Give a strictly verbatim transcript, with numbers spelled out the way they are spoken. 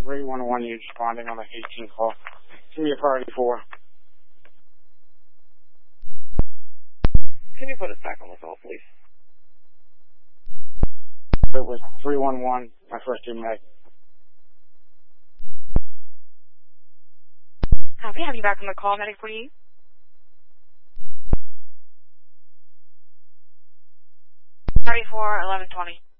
three one one, you're responding on the eighteen call. Give me a priority four. Can you put us back on the call, please? It was three one one, my first team Meg. Happy to have you back on the call, medic for you. thirty-four, eleven twenty.